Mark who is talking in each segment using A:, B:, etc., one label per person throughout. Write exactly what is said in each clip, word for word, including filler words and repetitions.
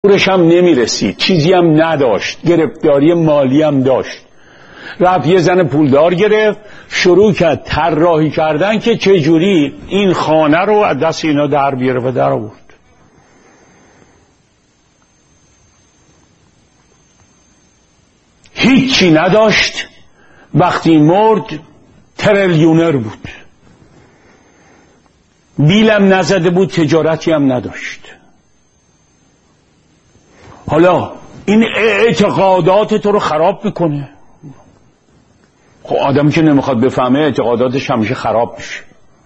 A: پولش هم نمیرسید، چیزی هم نداشت، گرفتاری مالی هم داشت. رفت یه زن پولدار گرفت، شروع کرد طراحی کردن که چجوری این خانه رو از دست اینا در بیاره و در آورد. هیچی نداشت، وقتی مرد تریلیونر بود، بیلم نزده بود، تجارتی هم نداشت. حالا این اعتقادات تو رو خراب میکنه. خب آدمی که نمیخواد بفهمه اعتقاداتش همیشه خراب میشه.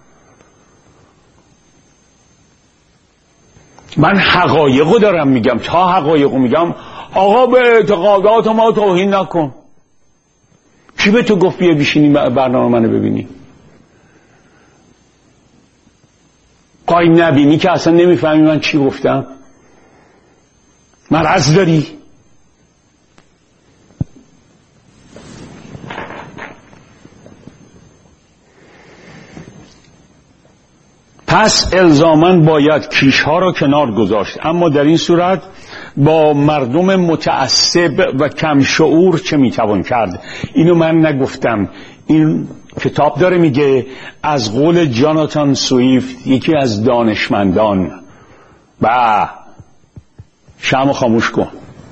A: من حقایقو دارم میگم، تا حقایقو میگم آقا به اعتقادات ما توهین نکن. کی به تو گفت بیا بشینی برنامه منو ببینی؟ قای نبینی که اصلا نمیفهمی من چی گفتم. مرض داری؟ پس الزاماً باید کیشها را کنار گذاشت، اما در این صورت با مردم متعصب و کم شعور چه میتوان کرد؟ اینو من نگفتم، این کتاب داره میگه از قول جاناتان سویفت، یکی از دانشمندان. با شمع خاموش کن.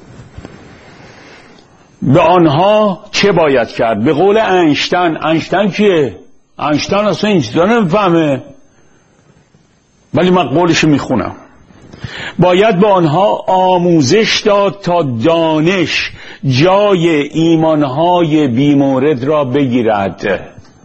A: به آنها چه باید کرد؟ به قول اینشتین. اینشتین کیه؟ اینشتین اصلا این چیزا نمیفهمه، ولی من قولشو میخونم. باید به آنها آموزش داد تا دانش جای ایمانهای بیمورد را بگیرد.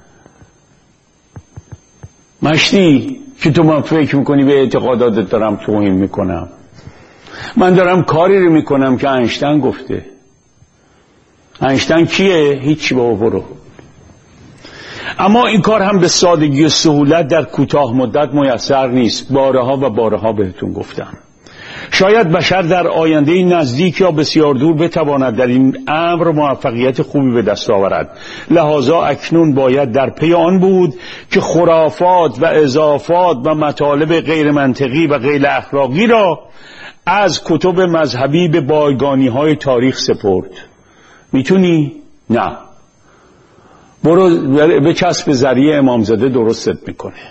A: مشتی که تو من فکر میکنی به اعتقاداتت دارم توهین میکنم. من دارم کاری رو میکنم که اینشتین گفته. اینشتین کیه؟ هیچی، بابا برو. اما این کار هم به سادگی و سهولت در کوتاه مدت میسر نیست. بارها و بارها بهتون گفتم. شاید بشر در آینده نزدیک یا بسیار دور بتواند در این امر موفقیت خوبی به دست آورد. لذا اکنون باید در پی آن بود که خرافات و اضافات و مطالب غیر منطقی و غیر اخلاقی را از کتب مذهبی به بایگانی های تاریخ سپرد. میتونی؟ نه. برو به چسب ذریعه امامزاده درستت میکنه.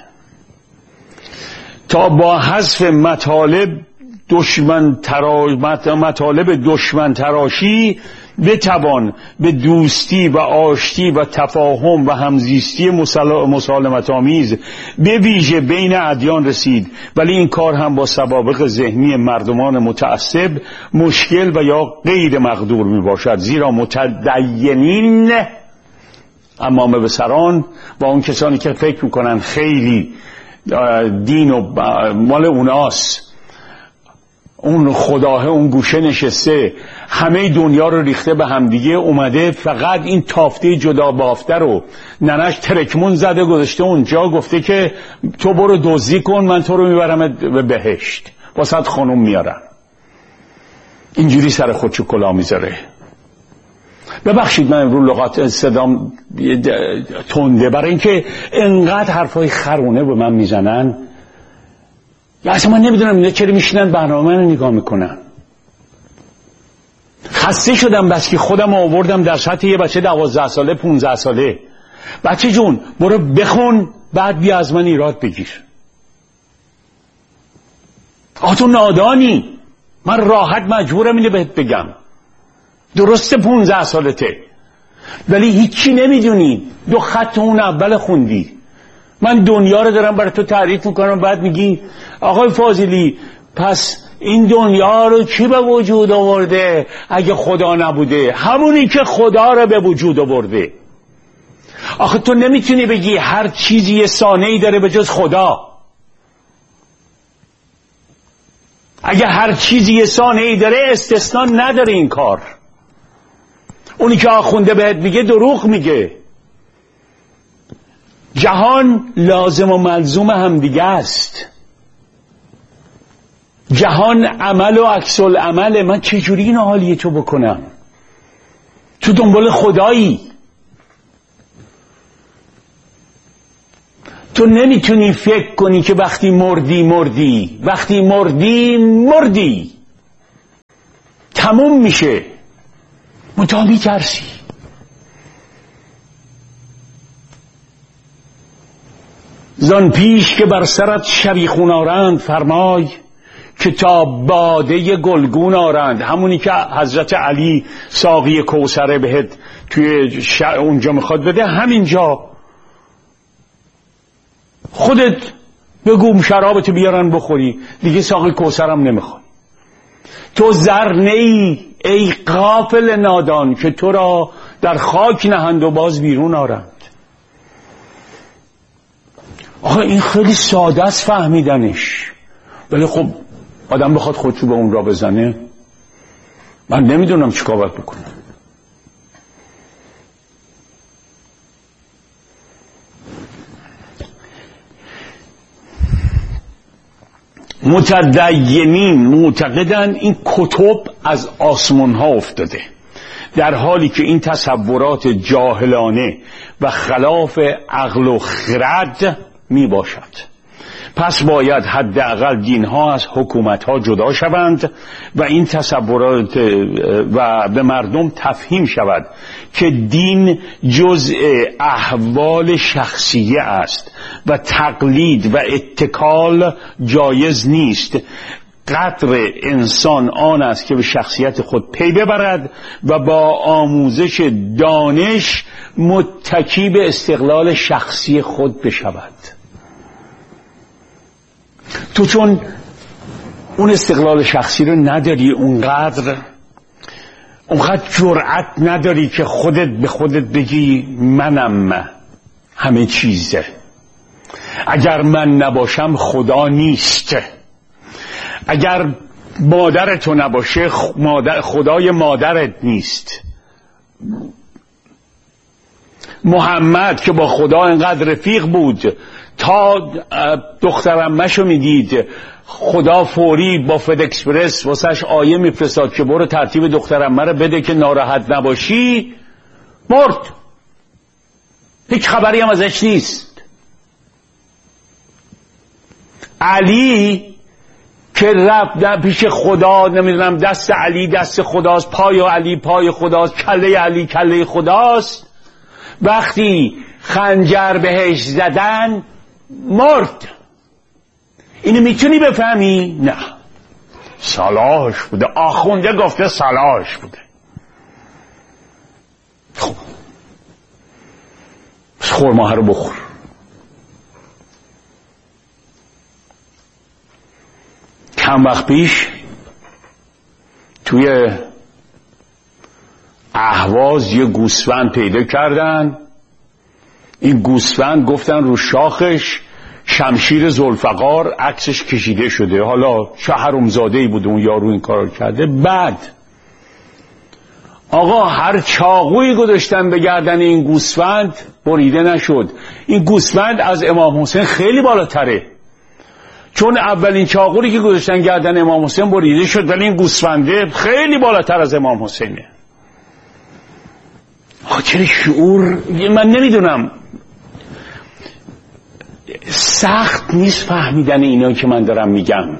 A: تا با حذف مطالب دشمن ترا... مطالب دشمن تراشی بتوان به دوستی و آشتی و تفاهم و همزیستی مسالمت آمیز به ویژه بین ادیان رسید. ولی این کار هم با سوابق ذهنی مردمان متعصب مشکل و یا غیر مقدور می باشد، زیرا متدینین امامه بسران و اون کسانی که فکر میکنن خیلی دین و مال اوناست، اون خداه اون گوشه نشسته، همه دنیا رو ریخته به همدیگه، اومده فقط این تافته جدا بافته رو ننش ترکمون زده گذاشته اونجا، گفته که تو برو دزدی کن من تو رو میبرم به بهشت، واسه خانوم میارم. اینجوری سر خودشو کلا میذاره. ببخشید من امروز لغات صدام تنده، برای اینکه انقدر حرفای خرونه به من میزنن. یا اصلا من نمیدونم اینا چرا میشینن برنامه من نگاه میکنن. خسته شدم بس که خودم آوردم در سطح یه بچه دوازده ساله پونزده ساله. بچه جون برو بخون بعد بیا از من ایراد بگیر. آه تو نادانی، من راحت مجبورم اینو بهت بگم. درسته پونزده سالته ولی هیچی نمیدونی، دو خط اون اول خوندی. من دنیا رو دارم برای تو تعریف میکنم، بعد میگی آقای فاضلی پس این دنیا رو کی به وجود آورده اگه خدا نبوده؟ همونی که خدا رو به وجود آورده. آخه تو نمیتونی بگی هر چیزی یه صانعی داره به جز خدا. اگه هر چیزی یه صانعی داره استثناء نداره این کار. اونی که آخونده بهت میگه دروغ میگه. جهان لازم و ملزوم هم دیگه است. جهان عمل و عکس العمل. من چجوری این حالیه تو بکنم؟ تو دنبال خدایی. تو نمیتونی فکر کنی که وقتی مردی مردی، وقتی مردی مردی. تموم میشه، منتها میترسی. زان پیش که بر سرت شبیخون آرند فرمای، که تا باده گلگون آرند. همونی که حضرت علی ساقی کوثر بهت توی اونجا میخواد بده، همینجا خودت بگو شرابتو بیارن بخوری، دیگه ساقی کوثرم نمیخوای. تو زر نی ای غافل نادان، که تو را در خاک نهند و باز بیرون آرند. آخه این خیلی ساده است فهمیدنش، ولی خب آدم بخواد خودشو به اون را بزنه، من نمیدونم چیکار باید بکنم. متدینین معتقدن این کتب از آسمان ها افتاده، در حالی که این تصورات جاهلانه و خلاف عقل و خرد می باشد. پس باید حداقل دین ها از حکومت ها جدا شوند و این تصورات و به مردم تفهیم شود که دین جزء احوال شخصیه است و تقلید و اتکال جایز نیست. قدر انسان آن است که به شخصیت خود پی ببرد و با آموزش دانش متکی به استقلال شخصی خود بشود. تو چون اون استقلال شخصی رو نداری، اونقدر اونقدر جرأت نداری که خودت به خودت بگی منم همه چیزه، اگر من نباشم خدا نیست، اگر مادرتو نباشه مادر خدای مادرت نیست. محمد که با خدا انقدر رفیق بود تا دخترمشو میدید خدا فوری با فد اکسپرس واسش آیه میفرستاد که برو ترتیب دخترمه رو بده که ناراحت نباشی، مرد، هیچ خبری هم ازش نیست. علی که رفت پیش خدا، نمیدونم دست علی دست خداست، پای علی پای خداست، کله علی کله خداست، وقتی خنجر بهش زدن مرد. اینو میتونی بفهمی؟ نه، صلاحش بوده، آخونده گفته صلاحش بوده. خب خورماه رو بخور. چند وقت پیش توی اهواز یه گوسفند پیدا کردن. این گوسفند گفتن رو شاخش شمشیر ذوالفقار عکسش کشیده شده. حالا چه حرومزاده‌ای بود اون یارو این کارو کرده. بعد آقا هر چاقویی گذاشتن به گردن این گوسفند بریده نشد. این گوسفند از امام حسین خیلی بالاتره، چون اولین چاقویی که گذاشتن گردن امام حسین بریده شد، ولی این گوسفنده خیلی بالاتر از امام حسینه. آقا چرا شعور، من نمیدونم، سخت نیست فهمیدن اینا که من دارم میگم.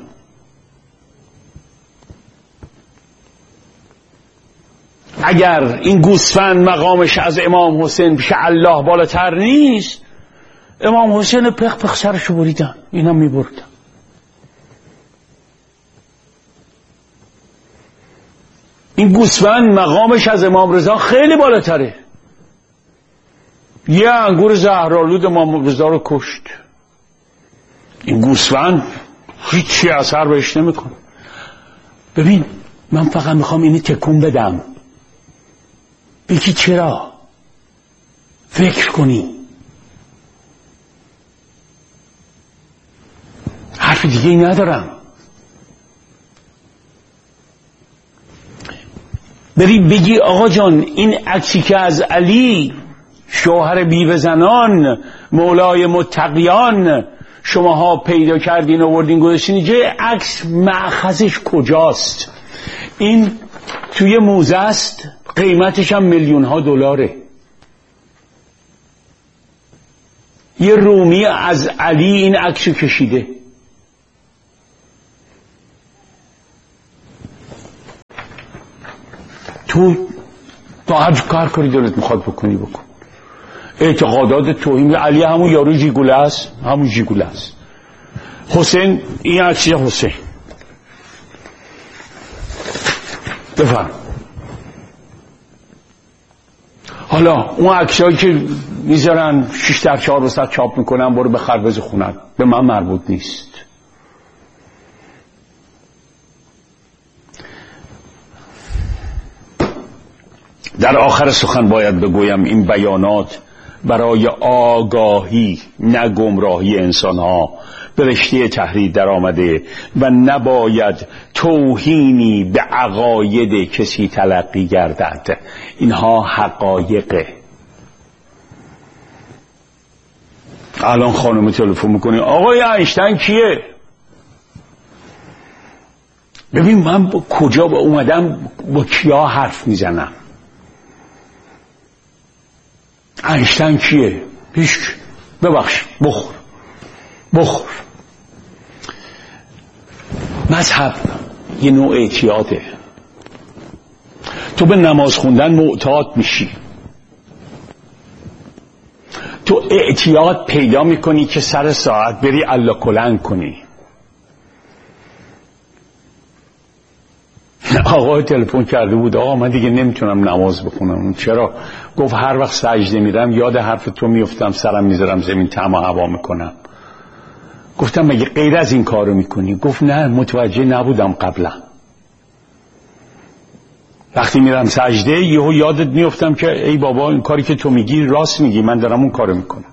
A: اگر این گوسفند مقامش از امام حسین پیش الله بالاتر نیست، امام حسین پخ پخ سرشو بریدن، اینا میبردن. این گوسفند مقامش از امام رضا خیلی بالاتره. یه انگور زهرآلود امام رضا رو کشت. این گوسفند هیچی اثر بهش نمیکنه. ببین من فقط میخوام اینی تکون بدم، بگی چرا، فکر کنی. حرف دیگه ای ندارم. بری بگی آقا جان این عکسی که از علی شوهر بیوه زنان مولای متقیان شماها پیدا کردین و آوردین گذاشتین اینجا، عکس مأخذش کجاست؟ این توی موزه است، قیمتش هم میلیون ها دلاره. یه رومی از علی این عکسو کشیده. تو تا هر کار کاری دلت میخواد بکنی بکن. اعتقادات توهین. علی همون یارو جیگوله است، همون جیگوله است. حسین، این عکس حسین بفهم. حالا اون عکسایی که میذارن شش در چهار وسط چاپ میکنن برو به خربز خونت، به من مربوط نیست. در آخر سخن باید بگویم این بیانات برای آگاهی نه گمراهی انسانها به رشته تحریر در آمده و نباید توهینی به عقاید کسی تلقی گردد. اینها حقایقه. الان خانم تلفن میکنی آقای اینشتین کیه؟ ببین من با کجا با اومدم با کیا حرف میزنم. اینشتین کیه؟ هیچ. ببخش بخور بخور. مذهب یه نوع اعتیاده. تو به نماز خوندن معتاد میشی، تو اعتیاد پیدا میکنی که سر ساعت بری الله کلنگ کنی. آقا تلفن کرده بود آقا من دیگه نمیتونم نماز بخونم. چرا؟ گفت هر وقت سجده میرم یاد حرف تو میفتم، سرم میذارم زمین، طعم و هوا میکنم. گفتم مگه غیر از این کارو میکنی؟ گفت نه متوجه نبودم قبلا. وقتی میرم سجده یهو یادت میفتم که ای بابا این کاری که تو میگی راست میگی، من دارم اون کارو میکنم.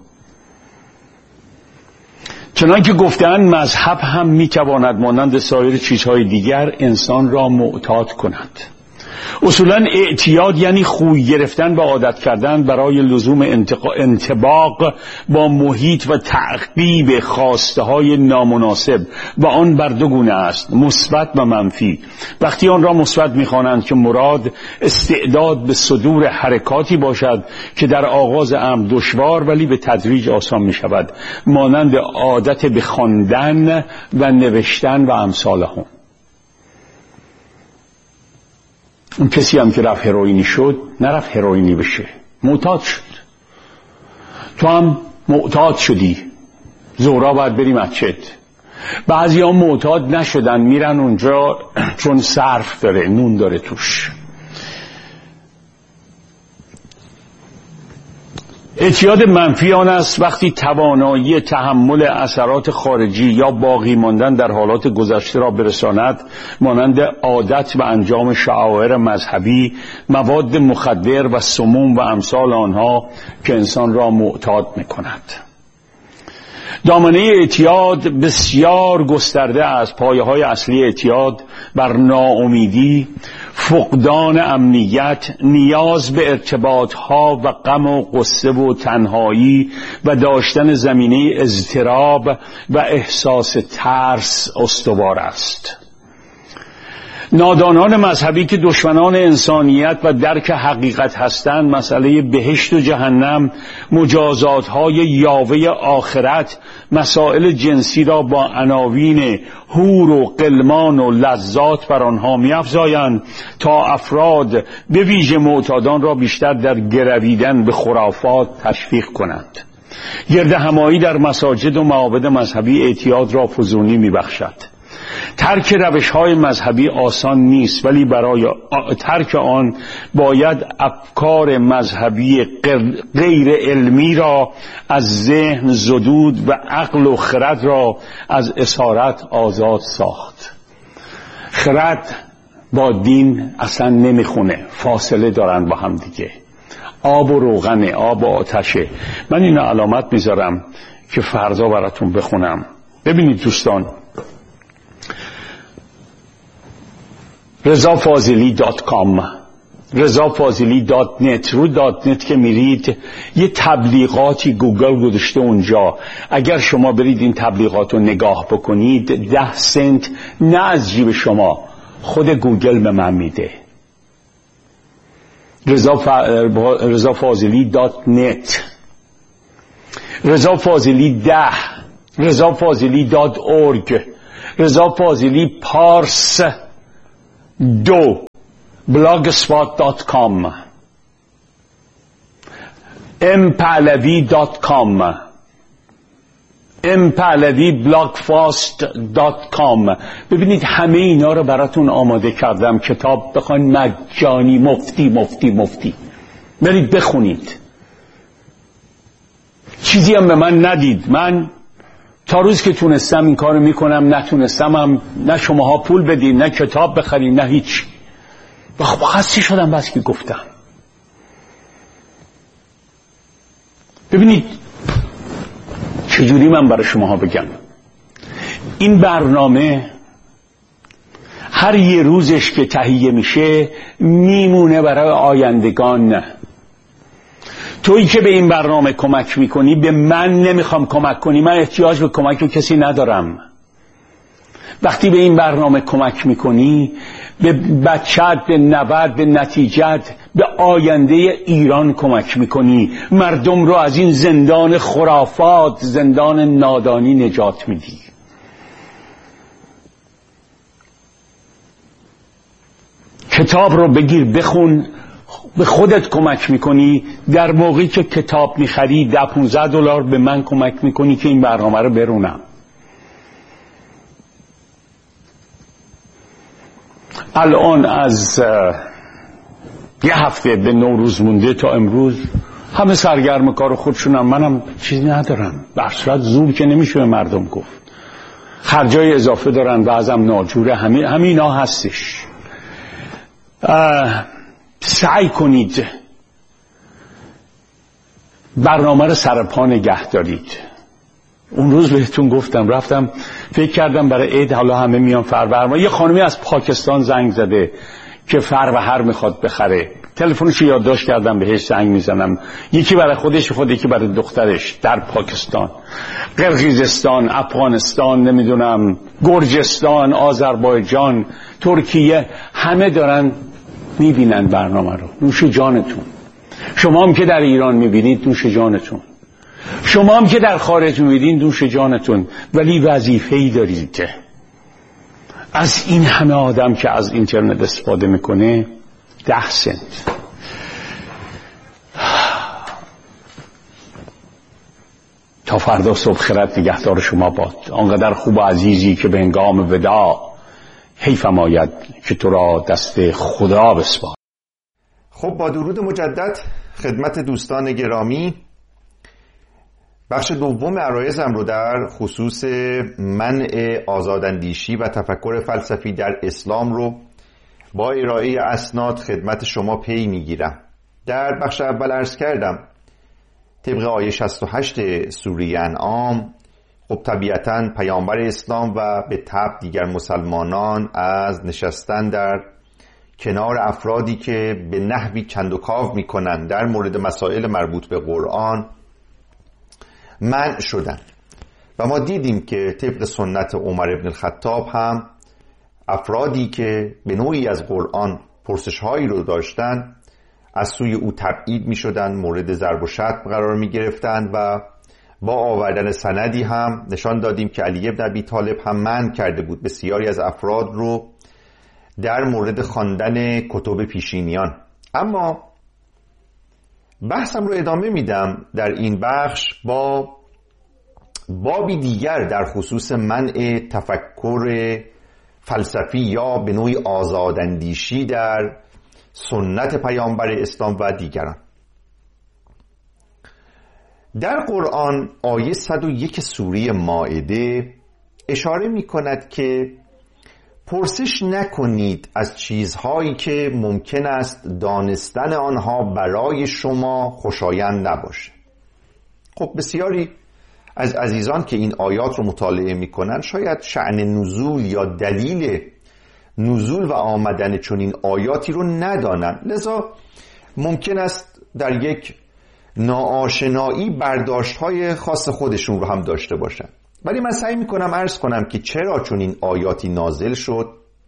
A: چنانکه گفتن مذهب هم میتواند مانند سایر چیزهای دیگر انسان را معتاد کند. اصولا اعتیاد یعنی خوی گرفتن و عادت کردن برای لزوم انطباق با محیط و تعقیب خواسته های نامناسب و آن بر دو گونه است، مثبت و منفی. وقتی آن را مثبت می‌خوانند که مراد استعداد به صدور حرکاتی باشد که در آغاز امر دشوار ولی به تدریج آسان می‌شود، مانند عادت به خواندن و نوشتن و امثالهم. اون کسی هم که رفت هروئینی شد نرفت هروئینی بشه، معتاد شد. تو هم معتاد شدی، ظهرا باید بری مسجد. بعضی ها معتاد نشدن میرن اونجا چون صرف داره، نون داره توش. اعتیاد منفی آن است وقتی توانایی تحمل اثرات خارجی یا باقی ماندن در حالات گذشته را برساند، مانند عادت و انجام شعائر مذهبی، مواد مخدر و سموم و امثال آنها که انسان را معتاد می‌کند. دامنه اعتیاد بسیار گسترده از پایه‌های اصلی اعتیاد بر ناامیدی، فقدان امنیت، نیاز به ارتباطها و غم و غصه و تنهایی و داشتن زمینه اضطراب و احساس ترس استوار است. نادانان مذهبی که دشمنان انسانیت و درک حقیقت هستند، مسئله بهشت و جهنم، مجازات‌های یاوه آخرت، مسائل جنسی را با عناوین حور و غلمان و لذات بر آنها می‌افزایند تا افراد به ویژه معتادان را بیشتر در گرویدن به خرافات تشویق کنند. گرد همایی در مساجد و معابد مذهبی اعتیاد را فزونی می‌بخشد. ترک روش‌های مذهبی آسان نیست، ولی برای ترک آن باید افکار مذهبی غیر علمی را از ذهن زدود و عقل و خرد را از اسارت آزاد ساخت. خرد با دین اصلا نمیخونه، فاصله دارن با هم دیگه. آب و روغنه، آب و آتشه. من اینو علامت میذارم که فردا براتون بخونم. ببینید دوستان، رضا فاضلی دات کام، رضا فاضلی دات نت، رو دات نت که میرید یه تبلیغاتی گوگل گذاشته اونجا. اگر شما برید این تبلیغات رو نگاه بکنید، ده سنت نه از جیب شما، خود گوگل به من میده. رضا فاضلی دات نت، رضا فاضلی ده، رضا فاضلی دات اورگ، رضا فاضلی پارس دو blogspot دات کام ام پهلوی دات کام ام پهلوی بلاگفاست دات کام. ببینید همه اینا رو براتون آماده کردم، کتاب بخواین مجانی، مفتی مفتی مفتی برید بخونید. چیزی هم به من ندید، من تا روز که تونستم این کارو میکنم، نتونستم هم نه شماها پول بدین، نه کتاب بخرین، نه هیچ. و خب خسته شدم بس که گفتم. ببینید چجوری من برای شماها بگم، این برنامه هر یه روزش که تهیه میشه میمونه برای آیندگان. تویی که به این برنامه کمک میکنی به من نمیخوام کمک کنی، من احتیاج به کمک به کسی ندارم. وقتی به این برنامه کمک میکنی به بچت، به نبرد، به نتیجت، به آینده ایران کمک میکنی، مردم رو از این زندان خرافات، زندان نادانی نجات میدی. کتاب رو بگیر بخون، به خودت کمک میکنی. در موقعی که کتاب میخری ده پونزده دلار به من کمک میکنی که این برنامه رو برونم. الان از یه هفته به نوروز مونده تا امروز همه سرگرم کار خودشونم، منم چیزی ندارم. به صورت زور که نمیشه به مردم گفت، خرجای اضافه دارن، بعضم ناجوره، همه همینا هستش. سعی کنید برنامه رو سرپا نگه دارید. اون روز بهتون گفتم، رفتم فکر کردم برای عید، حالا همه میان فروهر، یه خانمی از پاکستان زنگ زده که فروهر میخواد بخره، تلفنش یادداشت کردم بهش زنگ میزنم، یکی برای خودش خود، یکی برای دخترش در پاکستان، قرقیزستان، افغانستان، نمیدونم گرجستان، آذربایجان، ترکیه، همه دارن میبینن برنامه رو. نوش جانتون. شما هم که در ایران میبینید نوش جانتون، شما هم که در خارج میبینید نوش جانتون. ولی وظیفه‌ای دارید از این همه آدم که از اینترنت استفاده میکنه ده سنت. تا فردا صبح خیرت نگهدار شما باد. آنقدر خوب و عزیزی که به هنگام وداع حیفم آید که تو را دست خدا بسپارم.
B: خب با درود مجدد خدمت دوستان گرامی، بخش دوم عرایزم رو در خصوص منع آزاداندیشی و تفکر فلسفی در اسلام رو با ارائه اسناد خدمت شما پی میگیرم. در بخش اول عرض کردم طبق آیه شصت و هشت سوره انعام، خب طبیعتاً پیامبر اسلام و به تبع دیگر مسلمانان از نشستن در کنار افرادی که به نحوی کندوکاو میکنن در مورد مسائل مربوط به قرآن منع شدن. و ما دیدیم که طبق سنت عمر ابن الخطاب هم افرادی که به نوعی از قرآن پرسش‌هایی رو داشتن از سوی او تبعید می‌شدند، مورد ضرب و شتم قرار می‌گرفتند و با آوردن سندی هم نشان دادیم که علی بن ابی طالب هم منع کرده بود بسیاری از افراد رو در مورد خواندن کتب پیشینیان. اما بحثم رو ادامه میدم در این بخش با بابی دیگر در خصوص منع تفکر فلسفی یا به نوعی آزاداندیشی در سنت پیامبر اسلام و دیگران. در قرآن آیه صد و یک سوره مائده اشاره می کند که پرسش نکنید از چیزهایی که ممکن است دانستن آنها برای شما خوشایند نباشه. خب بسیاری از عزیزان که این آیات رو مطالعه می کنن شاید شأن نزول یا دلیل نزول و آمدن چنین آیاتی رو ندانن، لذا ممکن است در یک ناآشنایی برداشت‌های خاص خودشون رو هم داشته باشن. ولی من سعی میکنم عرض کنم که چرا چنین آیاتی نازل شد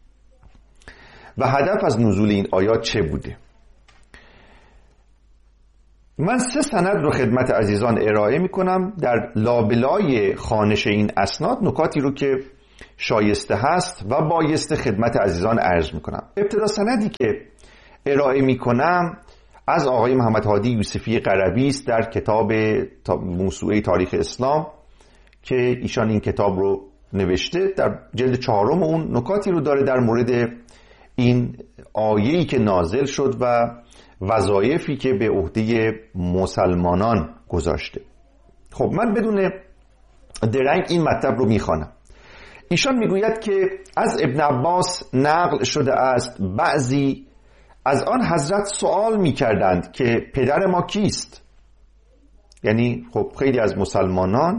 B: و هدف از نزول این آیات چه بوده. من سه سند رو خدمت عزیزان ارائه میکنم. در لابلای خوانش این اسناد نکاتی رو که شایسته هست و بایسته خدمت عزیزان عرض میکنم. ابتدا سندی که ارائه میکنم از آقای محمد هادی یوسفی قربی است در کتاب موسوعه تاریخ اسلام که ایشان این کتاب رو نوشته. در جلد چهارم اون نکاتی رو داره در مورد این آیه‌ای که نازل شد و وظایفی که به عهده مسلمانان گذاشته. خب من بدون درنگ این مطلب رو میخوانم. ایشان میگوید که از ابن عباس نقل شده است بعضی از آن حضرت سوال میکردند که پدر ما کیست؟ یعنی خب خیلی از مسلمانان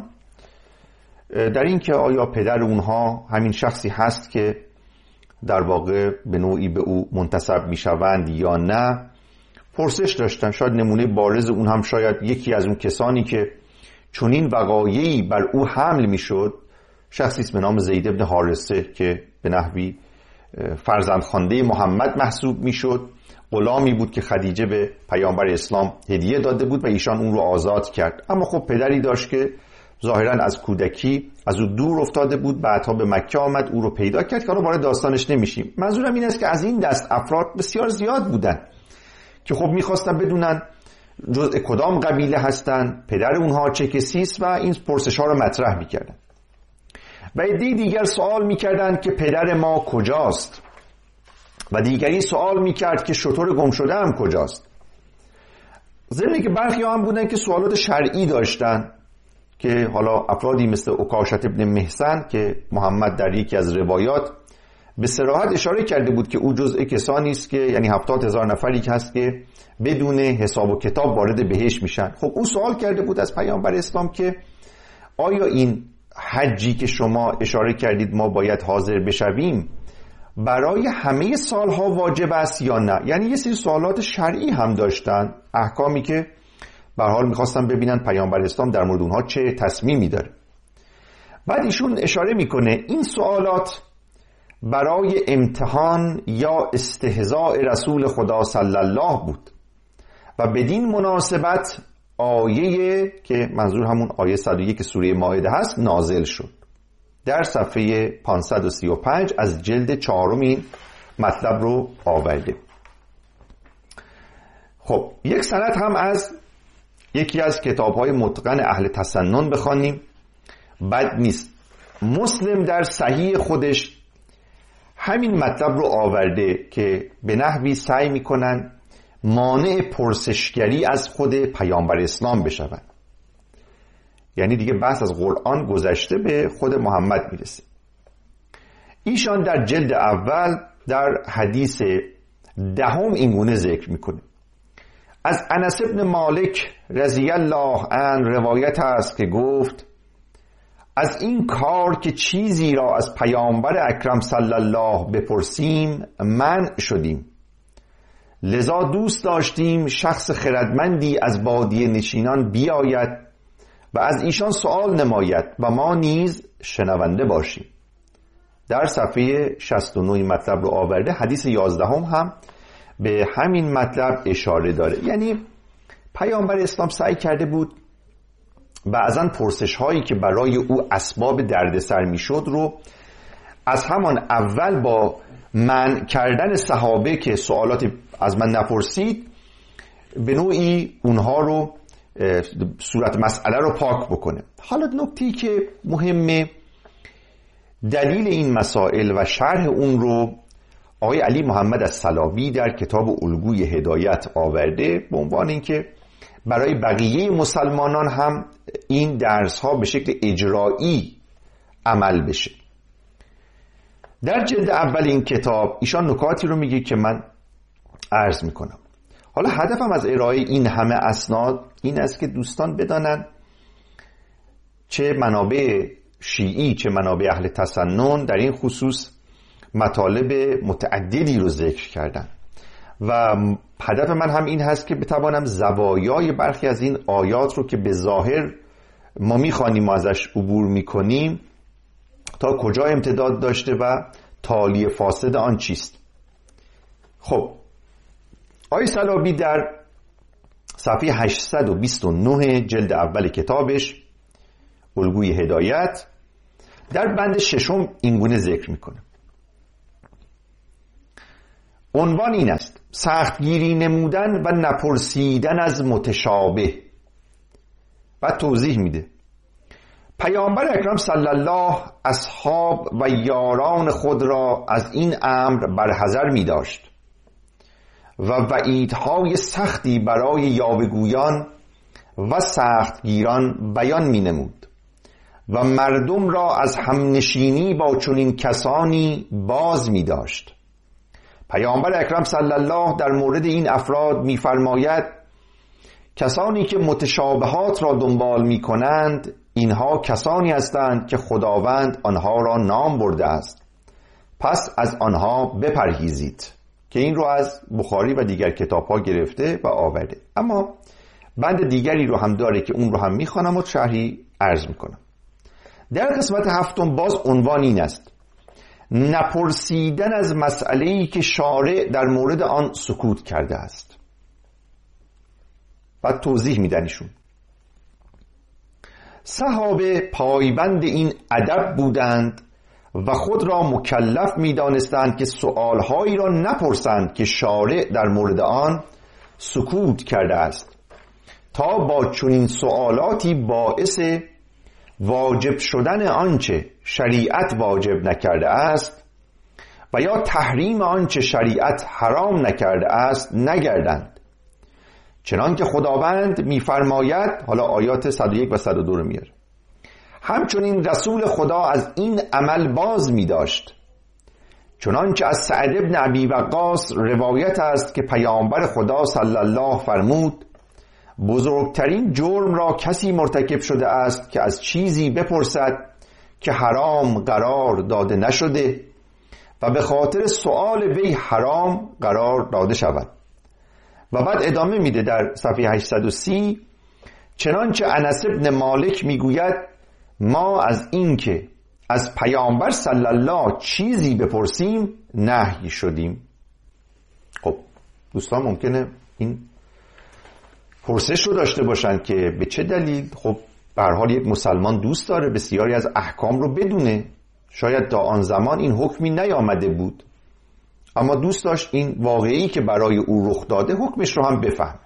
B: در این که آیا پدر اونها همین شخصی هست که در واقع به نوعی به او منتسب میشوند یا نه پرسش داشتن. شاید نمونه بارز اون هم شاید یکی از اون کسانی که چنین وقایعی بر او حمل میشد شخصی است به نام زید بن حارثه که به نحوی فرزندخوانده محمد محسوب میشد. غلامی بود که خدیجه به پیامبر اسلام هدیه داده بود و ایشان اون رو آزاد کرد. اما خب پدری داشت که ظاهرا از کودکی از او دور افتاده بود، بعدها به مکه آمد، او رو پیدا کرد که الان وارد داستانش نمیشیم. منظورم این است که از این دست افراد بسیار زیاد بودن که خب میخواستن بدونن جزء کدام قبیله هستن، پدر اونها چه کسی است و این پرسش ها رو مطرح میکردن. و عده دیگر سوال میکردن که پدر ما کجاست و دیگری سوال میکرد که شتر گم شده هم کجاست. ضمن که برخی هم بودن که سوالات شرعی داشتن که حالا افرادی مثل عکاشة ابن محصن که محمد در یکی از روایات به صراحت اشاره کرده بود که او جزء کسانی است که یعنی هفتاد هزار نفری که هست که بدون حساب و کتاب وارد بهشت میشن. خب او سوال کرده بود از پیامبر اسلام که آیا این حجی که شما اشاره کردید ما باید حاضر بشویم برای همه سالها واجب است یا نه؟ یعنی یه سری سوالات شرعی هم داشتن، احکامی که به هر حال میخواستن ببینن پیامبر اسلام در مورد اونها چه تصمیمی داره. بعد ایشون اشاره میکنه این سوالات برای امتحان یا استهزاء رسول خدا صلی الله بود و بدین مناسبت آیه که منظور همون آیه صد و یک سوره مائده هست نازل شد. در صفحه پانصد و سی و پنج از جلد چهارم این مطلب رو آورده. خب یک سند هم از یکی از کتاب‌های متقن اهل تسنن بخوانیم بد نیست. مسلم در صحیح خودش همین مطلب رو آورده که به نحوی سعی میکنن مانع پرسشگری از خود پیامبر اسلام بشوند. یعنی دیگه بحث از قرآن گذشته به خود محمد میرسه. ایشان در جلد اول در حدیث دهم اینگونه ذکر میکنه. از انس بن مالک رضی الله عنه روایت است که گفت از این کار که چیزی را از پیامبر اکرم صلی الله بپرسیم منع شدیم، لذا دوست داشتیم شخص خردمندی از بادیه نشینان بیاید و از ایشان سوال نماید و ما نیز شنونده باشیم. در صفحه شصت و نه مطلب رو آورده. حدیث یازدهم هم به همین مطلب اشاره داره. یعنی پیامبر اسلام سعی کرده بود بعضن پرسش هایی که برای او اسباب دردسر میشد رو از همان اول با منع کردن صحابه که سوالات از من نپرسید به نوعی اونها رو صورت مسئله رو پاک بکنه. حالا نکته‌ای که مهمه دلیل این مسائل و شرح اون رو آقای علی محمد الصلابی در کتاب الگوی هدایت آورده به عنوان اینکه برای بقیه مسلمانان هم این درس ها به شکل اجرایی عمل بشه. در جلد اول این کتاب ایشان نکاتی رو میگه که من عرض میکنم. حالا هدفم از ارائه این همه اسناد این است که دوستان بدانن چه منابع شیعی چه منابع اهل تسنن در این خصوص مطالب متعددی رو ذکر کردن و هدف من هم این هست که بتوانم زوایای برخی از این آیات رو که به ظاهر ما میخوانیم و ازش عبور میکنیم تا کجا امتداد داشته و تالی فاسد آن چیست. خب آقای صلابی در صفحه هشتصد و بیست و نه جلد اول کتابش الگوی هدایت در بند ششم اینگونه ذکر میکنه. عنوان این است: سختگیری نمودن و نپرسیدن از متشابه. و توضیح میده پیامبر اکرم صلی الله اصحاب و یاران خود را از این امر برحذر می داشت و وعیدهای سختی برای یاوه‌گویان و سختگیران بیان می نمود و مردم را از همنشینی با چنین کسانی باز می داشت. پیامبر اکرم صلی الله در مورد این افراد می فرماید: کسانی که متشابهات را دنبال می کنند اینها کسانی هستند که خداوند آنها را نام برده است، پس از آنها بپرهیزید، که این رو از بخاری و دیگر کتاب ها گرفته و آورده. اما بند دیگری رو هم داره که اون رو هم میخوانم و شرحی عرض میکنم. در قسمت هفتم باز عنوان این است: نپرسیدن از مسئله‌ای که شارع در مورد آن سکوت کرده است. بعد توضیح میدن ایشون: صحابه پایبند این ادب بودند و خود را مکلف می‌دانستند که سؤالهایی را نپرسند که شارع در مورد آن سکوت کرده است، تا با چنین سؤالاتی باعث واجب شدن آنچه شریعت واجب نکرده است و یا تحریم آنچه شریعت حرام نکرده است نگردند. چنان که خداوند می‌فرماید، حالا آیات صد و یک و صد و دو رو میاره: همچنین رسول خدا از این عمل باز می داشت. چنانچه از سعد بن ابی وقاص روایت است که پیامبر خدا صلی الله فرمود: بزرگترین جرم را کسی مرتکب شده است که از چیزی بپرسد که حرام قرار داده نشده و به خاطر سؤال وی حرام قرار داده شود. و بعد ادامه میده در صفحه هشتصد و سی: چنانچه انس بن مالک میگوید: ما از این که از پیامبر صلی الله چیزی بپرسیم نهی شدیم. خب دوستان ممکنه این پرسش رو داشته باشند که به چه دلیل؟ خب به هر حال یک مسلمان دوست داره بسیاری از احکام رو بدونه. شاید تا آن زمان این حکمی نیامده بود، اما دوست داشت این واقعی که برای او رخ داده حکمش رو هم بفهمه.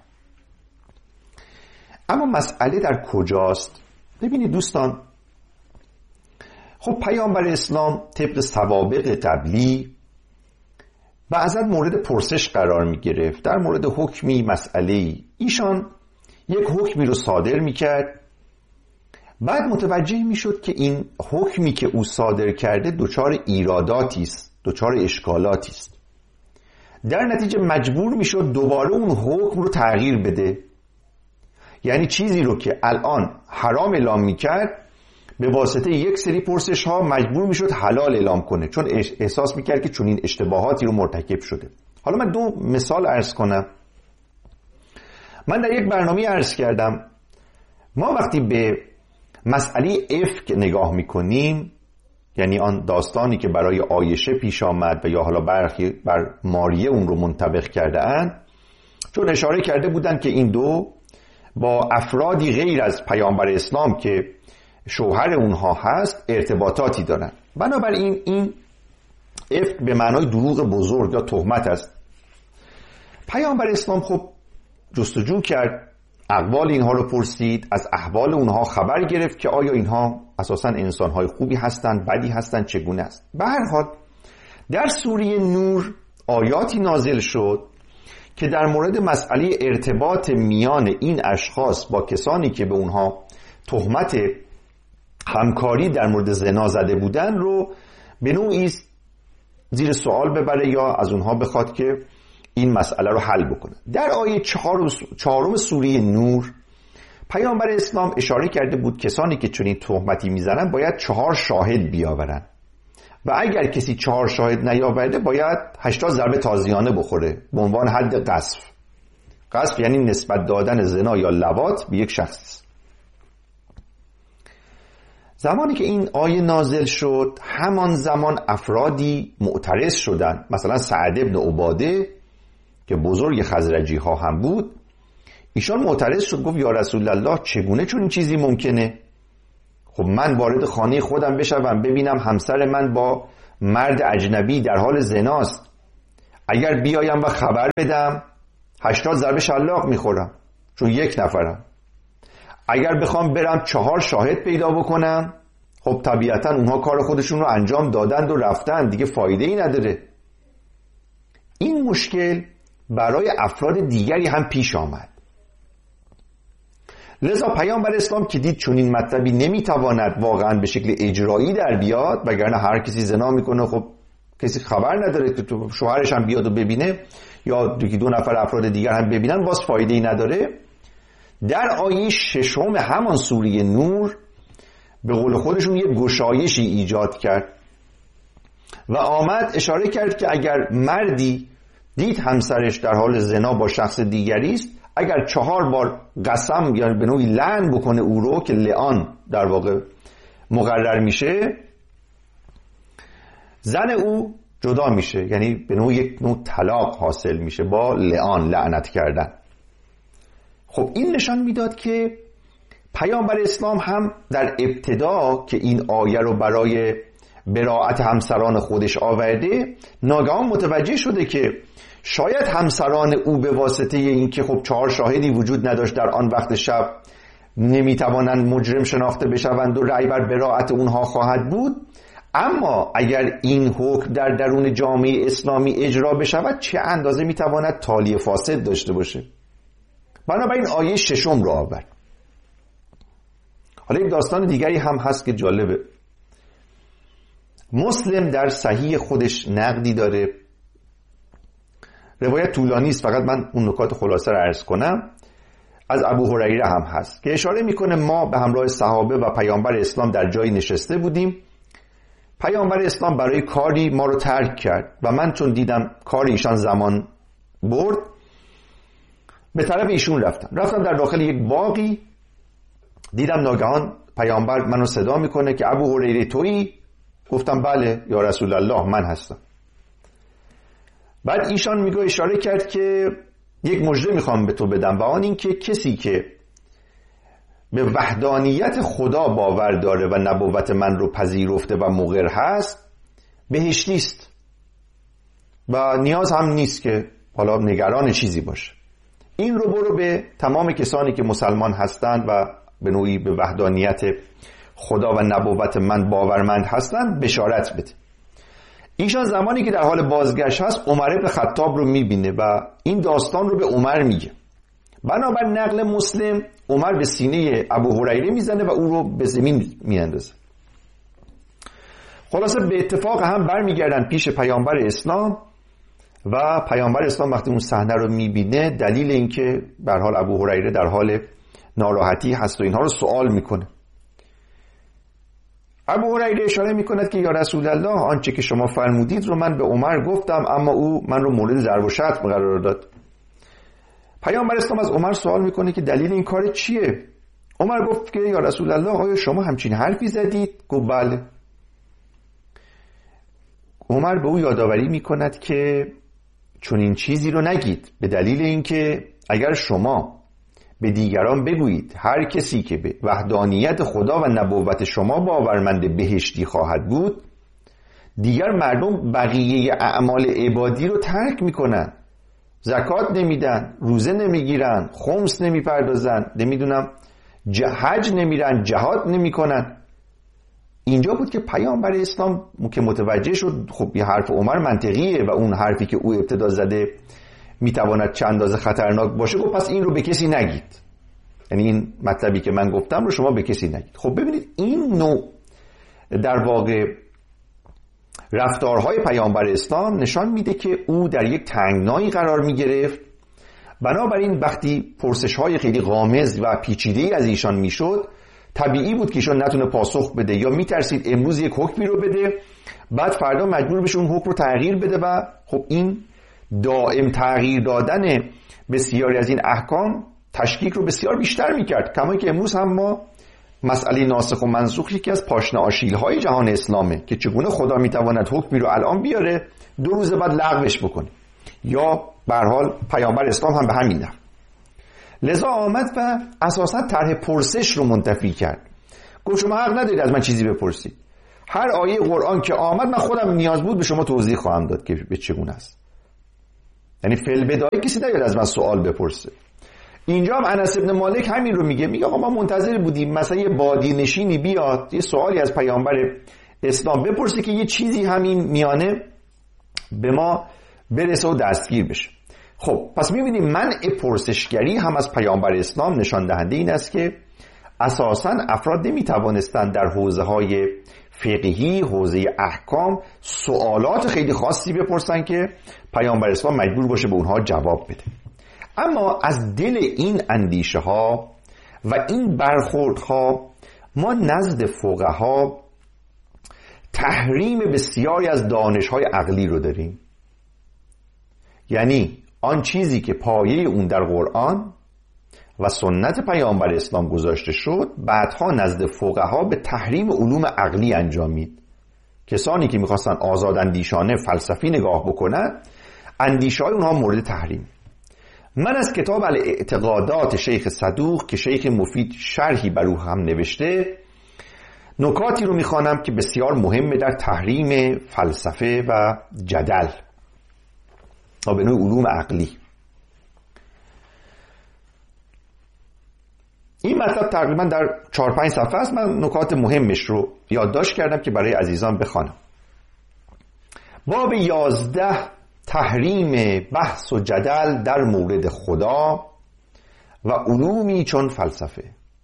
B: اما مسئله در کجاست؟ ببینید دوستان، خب پیامبر اسلام طبق سوابق قبلی بعضا مورد پرسش قرار می گرفت در مورد حکمی مسئله‌ای. ایشان یک حکمی رو صادر می کرد، بعد متوجه می شد که این حکمی که او صادر کرده دچار ایراداتی است، دچار اشکالاتی است. در نتیجه مجبور می شد دوباره اون حکم رو تغییر بده. یعنی چیزی رو که الان حرام اعلام می کرد به واسطه یک سری پرسش ها مجبور می شد حلال اعلام کنه، چون احساس می کرد که چون این اشتباهاتی رو مرتکب شده. حالا من دو مثال عرض کنم. من در یک برنامه عرض کردم ما وقتی به مسئله افک نگاه می کنیم، یعنی آن داستانی که برای عایشه پیش آمد و یا حالا برخی بر ماریه اون رو منطبق کرده اند، چون اشاره کرده بودن که این دو با افرادی غیر از پیامبر اسلام که شوهر اونها هست ارتباطاتی دارن، بنابراین این افک به معنای دروغ بزرگ یا تهمت است. پیامبر اسلام خب جستجو کرد، اقوال اینها رو پرسید، از احوال اونها خبر گرفت که آیا اینها اساساً انسان‌های خوبی هستند، بدی هستند، چگونه است. به هر حال در سوره نور آیاتی نازل شد که در مورد مسئله ارتباط میان این اشخاص با کسانی که به اونها تهمت همکاری در مورد زنا زده بودن رو به نوعی زیر سوال ببره یا از اونها بخواد که این مسئله رو حل بکنه. در آیه چهارم سوره نور پیامبر اسلام اشاره کرده بود کسانی که چنین تهمتی میزنن باید چهار شاهد بیاورن و اگر کسی چهار شاهد نیاورده باید هشتاد ضربه تازیانه بخوره به عنوان حد قذف. قذف یعنی نسبت دادن زنا یا لواط به یک شخص. زمانی که این آیه نازل شد همان زمان افرادی معترض شدن، مثلا سعد بن عباده که بزرگ خزرجی ها هم بود، ایشان معترض شد، گفت یا رسول الله چگونه چون این چیزی ممکنه؟ خب خب من وارد خانه خودم بشم ببینم همسر من با مرد اجنبی در حال زناست، اگر بیایم و خبر بدم هشتاد ضربه شلاق میخورم چون یک نفرم. اگر بخوام برم چهار شاهد پیدا بکنم، خب طبیعتا اونها کار خودشون رو انجام دادند و رفتن، دیگه فایده ای نداره. این مشکل برای افراد دیگری هم پیش آمد. لذا پیامبر اسلام که دید چون این مطلبی نمیتواند واقعا به شکل اجرایی در بیاد، وگرنه هر کسی زنا میکنه خب کسی خبر نداره که تو شوهرش هم بیاد و ببینه یا دو نفر افراد دیگر هم ببینن باز فایده ای نداره، در آیه ششم همان سوره نور به قول خودشون یک گشایشی ایجاد کرد و آمد اشاره کرد که اگر مردی دید همسرش در حال زنا با شخص دیگری است، اگر چهار بار قسم یا به نوعی لعن بکنه او رو که لعان در واقع مقرر میشه، زن او جدا میشه، یعنی به نوع یک نوع طلاق حاصل میشه با لعان، لعنت کردن. خب این نشان میداد که پیامبر اسلام هم در ابتدا که این آیه رو برای براءت همسران خودش آورده، ناگهان متوجه شده که شاید همسران او به واسطه این که خب چهار شاهدی وجود نداشت در آن وقت شب نمیتوانند مجرم شناخته بشوند و رأی بر براءت اونها خواهد بود، اما اگر این حکم در درون جامعه اسلامی اجرا بشود چه اندازه میتواند تالی فاسد داشته باشه. بنابراین آیه ششم رو آورد. حالا یک داستان دیگری هم هست که جالبه. مسلم در صحیح خودش نقدی داره، روایت طولانی است، فقط من اون نکات خلاصه رو عرض کنم. از ابو هریره هم هست که اشاره میکنه ما به همراه صحابه و پیامبر اسلام در جایی نشسته بودیم، پیامبر اسلام برای کاری ما رو ترک کرد و من چون دیدم کار ایشان زمان برد به طرف ایشون رفتم رفتم در داخل یک باغی، دیدم ناگهان پیامبر منو صدا میکنه که ابو هریره تویی؟ گفتم بله یا رسول الله من هستم. بعد ایشان میگه اشاره کرد که یک مژده میخوام به تو بدم و آن این که کسی که به وحدانیت خدا باور داره و نبوت من رو پذیرفته و مقر هست بهشتی است و نیاز هم نیست که حالا نگران چیزی باشه. این رو برو به تمام کسانی که مسلمان هستند و به نوعی به وحدانیت خدا و نبوت من باورمند هستند بشارت بده. ایشان زمانی که در حال بازگشت هست عمر بن خطاب رو میبینه و این داستان رو به عمر میگه. بنابر نقل مسلم عمر به سینه ابو هریره میزنه و او رو به زمین میاندازه. خلاصه به اتفاق هم برمیگردن پیش پیامبر اسلام و پیامبر اسلام وقتی اون صحنه رو میبینه دلیل اینکه به هر حال ابو هریره در حال ناراحتی هست و اینها رو سوال میکنه. ابو هریره اشاره میکند که یا رسول الله آنچه که شما فرمودید رو من به عمر گفتم اما او من رو مورد ضرب و شتم قرار داد. پیامبر اسلام از عمر سوال میکنه که دلیل این کار چیه؟ عمر گفت که یا رسول الله آیا شما همچین حرفی زدید؟ گفت بله. عمر به او یادآوری میکند که چون این چیزی رو نگید، به دلیل اینکه اگر شما به دیگران بگویید هر کسی که به وحدانیت خدا و نبوت شما باورمند بهشتی خواهد بود، دیگر مردم بقیه اعمال عبادی رو ترک میکنن، زکات نمیدن، روزه نمیگیرن، خمس نمیپردازن، نمیدونم حج نمیرن، جهاد نمیکنن. اینجا بود که پیامبر اسلام که متوجه شد خب یه حرف عمر منطقیه و اون حرفی که او ابتدا زده میتواند چند اندازه خطرناک باشه، گفت پس این رو به کسی نگید، یعنی این مطلبی که من گفتم رو شما به کسی نگید. خب ببینید این نوع در واقع رفتارهای پیامبر اسلام نشان میده که او در یک تنگنایی قرار میگرفت. بنابراین وقتی پرسش‌های خیلی غامض و پیچیده‌ای از ایشان میشد طبیعی بود که ایشان نتونه پاسخ بده یا میترسید امروز یک حکمی رو بده بعد فردا مجبور بشه اون حکم رو تغییر بده و خب این دائم تغییر دادن بسیاری از این احکام تشکیک رو بسیار بیشتر میکرد. کما که امروز هم ما مسئله ناسخ و منسوخ یکی از پاشنه آشیل‌های جهان اسلامه که چگونه خدا میتواند حکمی رو الان بیاره دو روز بعد لغوش بکنه، یا به هر حال پیامبر اسلام هم به همین نحو. لذا آمد و اساسا طرح پرسش رو منتفی کرد. گفت شما حق ندارید از من چیزی بپرسید. هر آیه قرآن که آمد من خودم نیاز بود به شما توضیح خواهم داد که به چگونه است. یعنی فعل بداهه کسی نیاد از من سوال بپرسه. اینجا هم انس بن مالک همین رو میگه، میگه آقا ما منتظر بودیم مثلا یه بادی نشینی بیاد یه سوالی از پیامبر اسلام بپرسه که یه چیزی همین میانه به ما برسه و دستگیر بشه. خب پس میبینیم منع پرسشگری هم از پیامبر اسلام نشان دهنده این است که اساساً افراد نمیتوانستند در حوزه های فقهی، حوزه احکام سوالات خیلی خاصی بپرسن که پیامبر اسلام مجبور باشه به اونها جواب بده. اما از دل این اندیشه ها و این برخوردها ما نزد فقها تحریم بسیاری از دانش‌های عقلی رو داریم. یعنی آن چیزی که پایه اون در قرآن و سنت پیامبر اسلام گذاشته شد بعدها نزد فقها به تحریم علوم عقلی انجامید. کسانی که میخواستن آزاداندیشانه فلسفی نگاه بکنن اندیشه‌های اونها مورد تحریم. من از کتاب الاعتقادات شیخ صدوق که شیخ مفید شرحی بر او هم نوشته نکاتی رو میخوانم که بسیار مهمه در تحریم فلسفه و جدل و به نوع علوم عقلی. این مطلب تقریبا در چهار پنج صفحه است. من نکات مهمش رو یادداشت کردم که برای عزیزان بخوانم. باب یازده، تحریم بحث و جدل در مورد خدا و علومی چون فلسفه.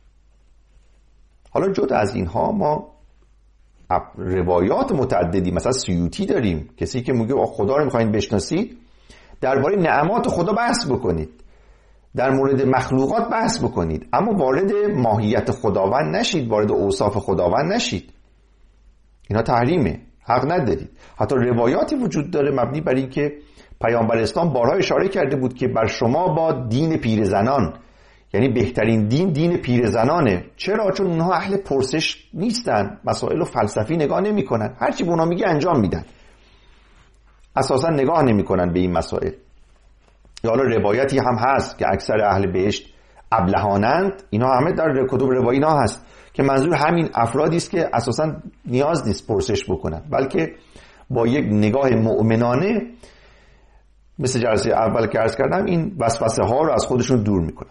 B: حالا جدا از اینها ما روایات متعددی مثلا سیوطی داریم، کسی که میگه خدا رو میخواین بشناسید درباره نعمات خدا بحث بکنید، در مورد مخلوقات بحث بکنید، اما وارد ماهیت خداوند نشید، وارد اوصاف خداوند نشید. اینا تحریمه، حق ندارید. حتی روایاتی وجود داره مبنی بر این که پیامبر اسلام بارها اشاره کرده بود که بر شما با دین پیرزنان، یعنی بهترین دین دین پیرزنانه. چرا؟ چون اونها اهل پرسش نیستن، مسائل فلسفی نگاه نمی کنن، هرچی به اونها میگه انجام میدن، اساسا نگاه نمی کنن به این مسائل. یا حالا روایتی هم هست که اکثر اهل بهشت ابلهانند، اینا همه در کتب روایی اینا هست که منظور همین افرادی است که اساسا نیاز نیست پرسش بکنن، بلکه با یک نگاه مؤمنانه مثل جلسه اول که عرض کردم این وسوسه ها رو از خودشون دور میکنن.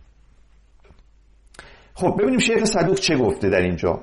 B: خب ببینیم شیخ صدوق چه گفته در اینجا.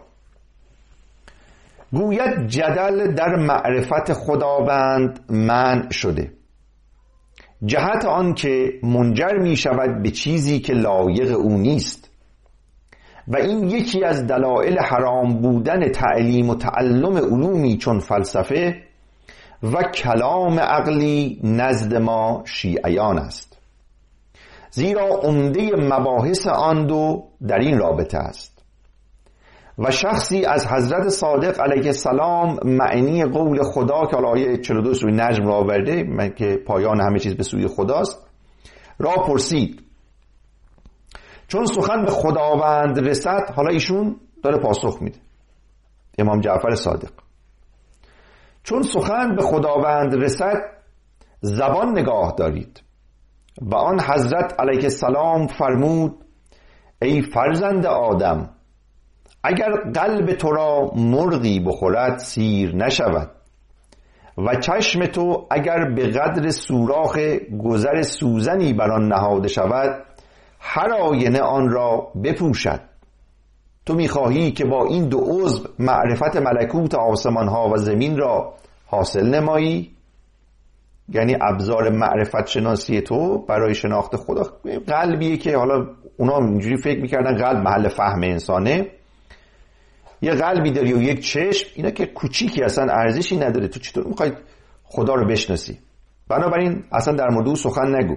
B: گوید جدل در معرفت خداوند منع شده، جهت آن که منجر می شود به چیزی که لایق او نیست و این یکی از دلایل حرام بودن تعلیم و تعلم علومی چون فلسفه و کلام عقلی نزد ما شیعیان است، زیرا عمده مباحث آن دو در این رابطه است و شخصی از حضرت صادق علیه السلام معنی قول خدا که آیه چهل و دو سوره نجم را آورده، من که پایان همه چیز به سوی خداست، را پرسید. چون سخن به خداوند رسد، حالا ایشون داره پاسخ میده، امام جعفر صادق، چون سخن به خداوند رسد زبان نگاه دارید. و آن حضرت علیه السلام فرمود ای فرزند آدم، اگر قلب تو را مرغی بخورد سیر نشود و چشم تو اگر به قدر سوراخ گذر سوزنی بر آن نهاده شود هر آینه آن را بپوشد. تو میخواهی که با این دو عضو معرفت ملکوت آسمان ها و زمین را حاصل نمایی؟ یعنی ابزار معرفت شناسی تو برای شناخت خدا قلبیه که حالا اونا اینجوری فکر میکردن قلب محل فهم انسانه. یه قلبی داری و یک چشم، اینا که کوچیکی اصلا ارزشی نداره، تو چطور میخوای خدا رو بشناسی؟ بنابراین اصلا در مورد او سخن نگو.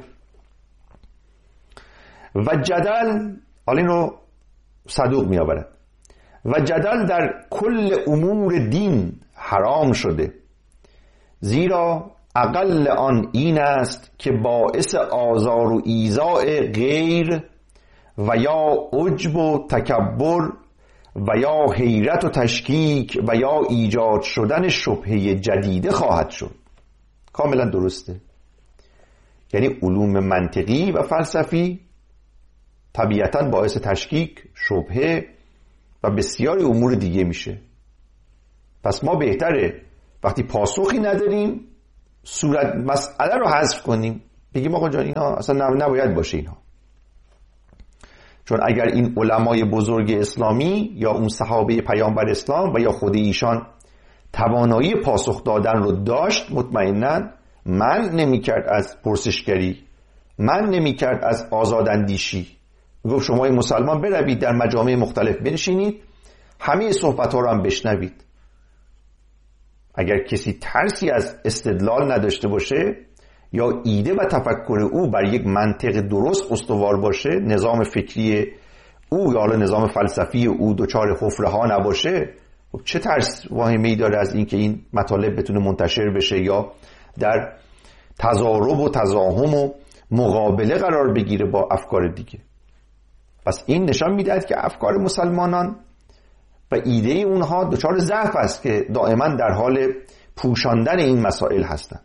B: و جدل، حالا این رو صدوق می آورد، و جدل در کل امور دین حرام شده، زیرا اقل آن این است که باعث آزار و ایذاء غیر و یا عجب و تکبر و یا حیرت و تشکیک و یا ایجاد شدن شبهه جدیده خواهد شد. کاملا درسته. یعنی علوم منطقی و فلسفی طبیعتاً باعث تشکیک، شبهه و بسیاری امور دیگه میشه. پس ما بهتره وقتی پاسخی نداریم صورت مسئله رو حذف کنیم، بگیم آقا جان اینا اصلا نباید باشه اینا. چون اگر این علمای بزرگ اسلامی یا اون صحابه پیامبر اسلام و یا خود ایشان توانایی پاسخ دادن رو داشت، مطمئناً من نمی‌کرد از پرسشگری، من نمی‌کرد از آزاداندیشی. میگفت شما این مسلمان بروید در مجامع مختلف بنشینید، همه صحبت‌ها رو هم بشنوید. اگر کسی ترسی از استدلال نداشته باشه یا ایده و تفکر او بر یک منطق درست استوار باشه، نظام فکری او یا حالا نظام فلسفی او دچار حفره‌ها نباشه، خب چه ترس واهمه‌ای داره از این که این مطالب بتونه منتشر بشه یا در تضارب و تزاحم و مقابله قرار بگیره با افکار دیگه. پس این نشان میدهد که افکار مسلمانان و ایده اونها دچار ضعف است که دائما در حال پوشاندن این مسائل هستند.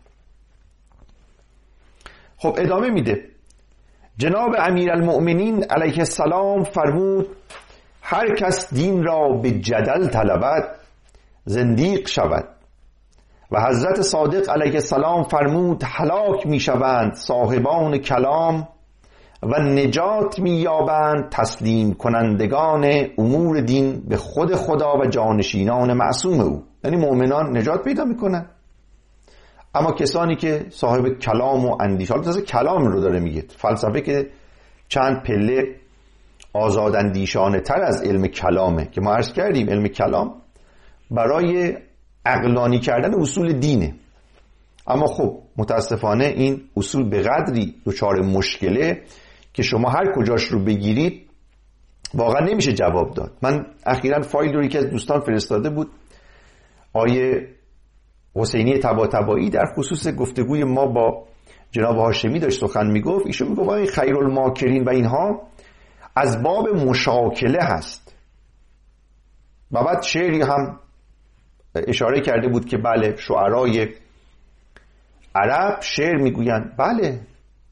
B: خب ادامه میده. جناب امیرالمؤمنین علیه السلام فرمود هر کس دین را به جدل طلبد زندیق شود و حضرت صادق علیه السلام فرمود هلاک میشوند صاحبان کلام و نجات مییابند تسلیم کنندگان امور دین به خود خدا و جانشینان معصوم او. یعنی مؤمنان نجات پیدا میکنن، اما کسانی که صاحب کلام و اندیشه، حالا تازه کلام رو داره میگه، فلسفه که چند پله آزاداندیشانه تر از علم کلامه که ما عرض کردیم علم کلام برای عقلانی کردن اصول دینه، اما خب متاسفانه این اصول به قدری دچار مشکله که شما هر کجاش رو بگیرید واقعا نمیشه جواب داد. من اخیراً فایل رو یکی از دوستان فرستاده بود، آیه حسینی طباطبایی در خصوص گفتگوی ما با جناب هاشمی داشت سخن میگفت. ایشون میگفت آقای خیرالماکرین و اینها از باب مشاکله هست و بعد شعری هم اشاره کرده بود که بله شعرای عرب شعر میگویند. بله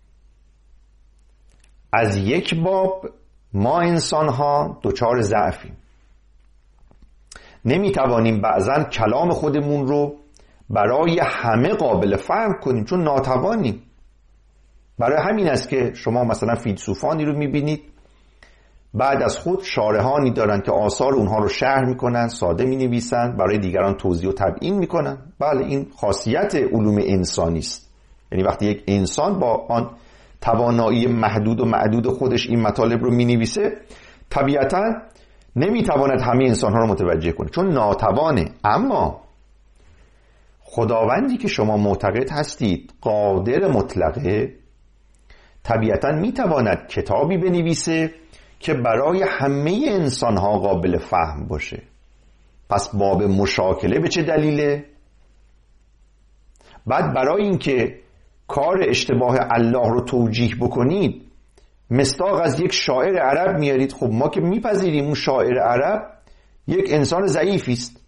B: از یک باب ما انسان ها دچار ضعفیم، نمیتوانیم بعضا کلام خودمون رو برای همه قابل فهم کنیم چون ناتوانیم. برای همین است که شما مثلا فیلسوفانی رو میبینید بعد از خود شارحانی دارن که آثار اونها رو شرح میکنن، ساده مینویسن، برای دیگران توضیح و تبیین میکنن. بله این خاصیت علوم انسانی است. یعنی وقتی یک انسان با آن توانایی محدود و معدود خودش این مطالب رو مینویسه، طبیعتا نمیتواند همه انسانها رو متوجه کنه چون ناتوانه. اما خداوندی که شما معتقد هستید قادر مطلقه، طبیعتا میتواند کتابی بنویسه که برای همه انسانها قابل فهم باشه. پس باب مشاکله به چه دلیله؟ بعد برای اینکه کار اشتباه الله رو توجیه بکنید مصداق از یک شاعر عرب میارید. خب ما که میپذیریم اون شاعر عرب یک انسان ضعیفی است،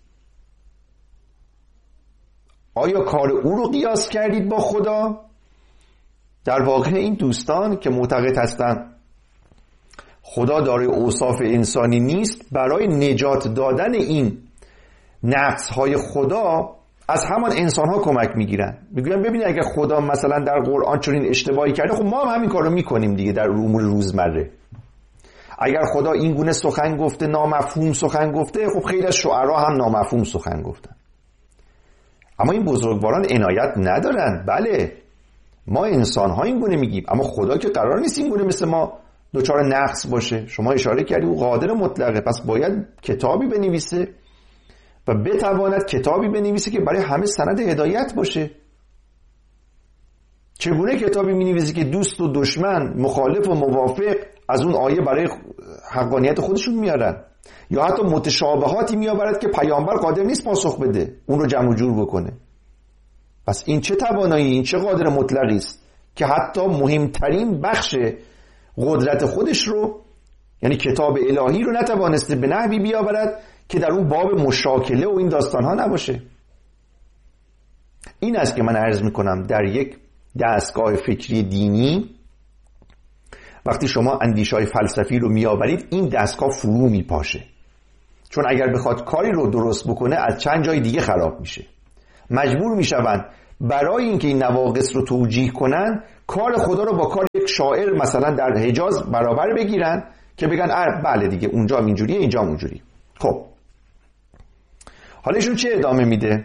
B: آیا کار او رو قیاس کردید با خدا؟ در واقع این دوستان که معتقد هستند خدا دارای اوصاف انسانی نیست، برای نجات دادن این نقص‌های خدا از همان انسان‌ها کمک میگیرن. میگن ببینید اگر خدا مثلا در قرآن چنین اشتباهی کرده، خب ما هم همین کارو میکنیم دیگه در امور روزمره. اگر خدا این گونه سخن گفته، نامفهوم سخن گفته، خب خیلی از شعرا هم نامفهوم سخن گفتن. اما این بزرگواران عنایت ندارن. بله ما انسان‌ها این گونه میگیم، اما خدا که قرار نیست این گونه مثل ما دوچار نقص باشه. شما اشاره کردید او قادر مطلقه، پس باید کتابی بنویسه و بتواند کتابی بنویسه که برای همه سند هدایت باشه. چگونه کتابی می‌نویسه که دوست و دشمن، مخالف و موافق از اون آیه برای حقانیت خودشون میارن، یا حتی متشابهاتی میآورد که پیامبر قادر نیست پاسخ بده، اون رو جمع و جور بکنه. پس این چه توانایی، این چه قادر مطلقی است که حتی مهمترین بخش قدرت خودش رو، یعنی کتاب الهی رو، نتوانسته به نحوی بیاورد که در اون باب مشاکله و این داستان‌ها نباشه. این است که من عرض میکنم در یک دستگاه فکری دینی وقتی شما اندیشه‌های فلسفی رو میآورید این دستگاه فرو میپاشه. چون اگر بخواد کاری رو درست بکنه از چند جای دیگه خراب میشه. مجبور میشون برای اینکه این نواقص رو توجیه کنن کار خدا رو با کار یک شاعر مثلا در حجاز برابر بگیرن که بگن اه بله دیگه اونجا اینجوریه اینجا اونجوری. خب حالا ایشون چه ادامه میده؟